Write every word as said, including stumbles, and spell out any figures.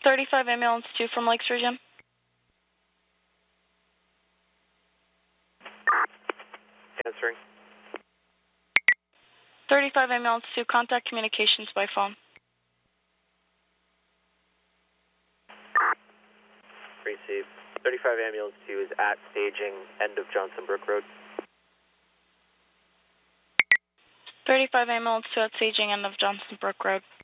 thirty-five ambulance two from Lakes Region. Answering. thirty-five ambulance two, contact communications by phone. Received. thirty-five ambulance two is at staging, end of Johnson Brook Road. thirty-five ambulance two at staging, end of Johnson Brook Road.